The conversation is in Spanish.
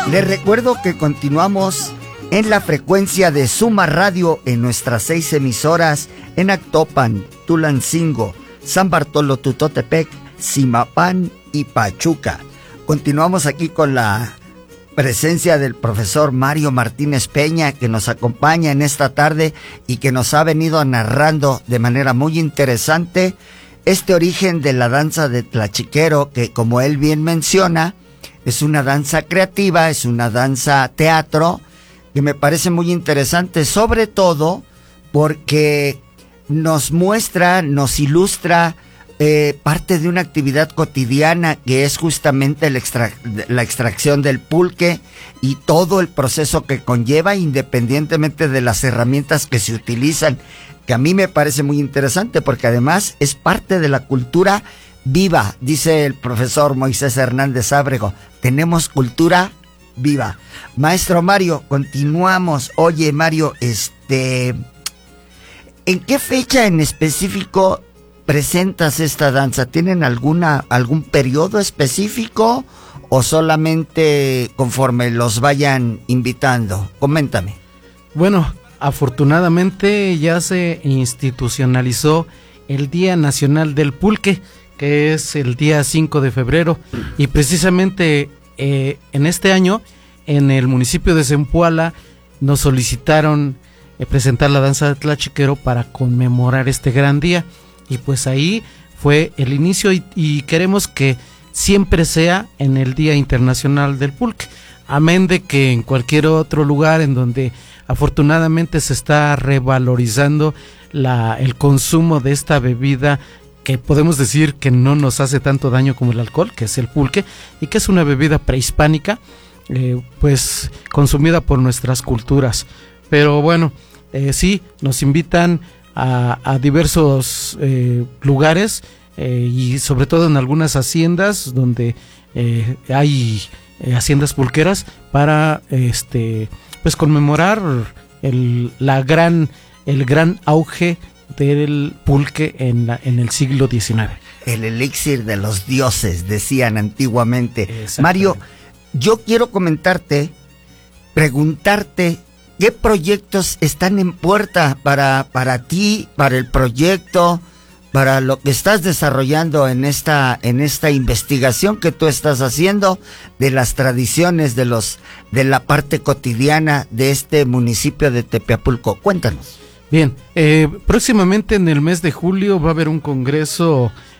Les recuerdo que continuamos en la frecuencia de Suma Radio en nuestras 6 emisoras en Actopan, Tulancingo, San Bartolo Tutotepec, Zimapán y Pachuca. Continuamos aquí con la presencia del profesor Mario Martínez Peña, que nos acompaña en esta tarde y que nos ha venido narrando de manera muy interesante este origen de la danza de tlachiquero, que como él bien menciona, es una danza creativa, es una danza teatro, que me parece muy interesante, sobre todo porque nos muestra, nos ilustra parte de una actividad cotidiana que es justamente la extracción del pulque y todo el proceso que conlleva, independientemente de las herramientas que se utilizan, que a mí me parece muy interesante porque además es parte de la cultura viva, dice el profesor Moisés Hernández Ábrego. Tenemos cultura viva. Maestro Mario, continuamos. Oye, Mario, ¿en qué fecha en específico presentas esta danza? ¿Tienen algún periodo específico o solamente conforme los vayan invitando? Coméntame. Bueno, afortunadamente ya se institucionalizó el Día Nacional del Pulque, que es el día 5 de febrero, y precisamente en este año, en el municipio de Zempoala, nos solicitaron presentar la danza de tlachiquero para conmemorar este gran día, y pues ahí fue el inicio, y queremos que siempre sea en el Día Internacional del Pulque, amén de que en cualquier otro lugar en donde afortunadamente se está revalorizando el consumo de esta bebida, que podemos decir que no nos hace tanto daño como el alcohol, que es el pulque, y que es una bebida prehispánica, pues consumida por nuestras culturas. Pero bueno, sí, nos invitan a diversos lugares, y sobre todo en algunas haciendas donde hay haciendas pulqueras para pues conmemorar el gran auge del pulque en el siglo XIX. El elixir de los dioses, decían antiguamente. Mario, yo quiero preguntarte, ¿qué proyectos están en puerta para ti, para el proyecto, para lo que estás desarrollando en esta investigación que tú estás haciendo de las tradiciones de la parte cotidiana de este municipio de Tepeapulco? Cuéntanos. Bien, próximamente en el mes de julio va a haber un congreso